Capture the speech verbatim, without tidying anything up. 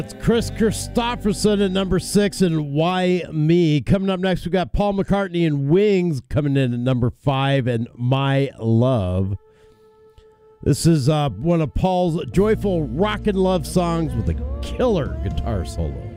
It's Chris Christopherson at number six and Why Me. Coming up next, we got Paul McCartney and Wings coming in at number five and My Love. This is uh, one of Paul's joyful rock and love songs with a killer guitar solo.